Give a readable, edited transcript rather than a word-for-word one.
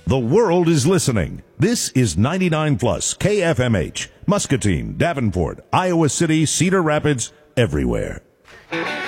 The world is listening. This is 99 Plus KFMH, Muscatine, Davenport, Iowa City, Cedar Rapids, everywhere.